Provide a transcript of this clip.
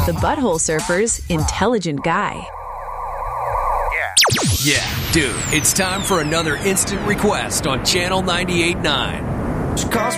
the Butthole Surfer's intelligent guy. Yeah, dude, it's time for another instant request on Channel 98.9. Cost